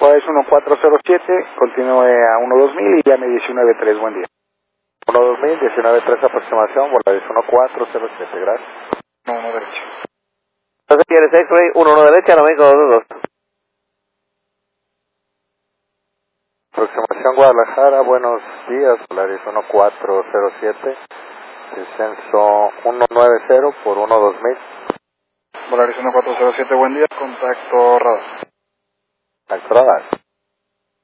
Polaris 1407, continúe a 12000 y llame 193, buen día. 12000, 193 aproximación, Polaris 1407, gracias. 1 derecho. Entonces quieres X-Ray 11 derecha, México 22. Aproximación Guadalajara, buenos días, Polaris 1407, descenso 190 por 12000. Polaris 1407, buen día, contacto radar. Contacto radar.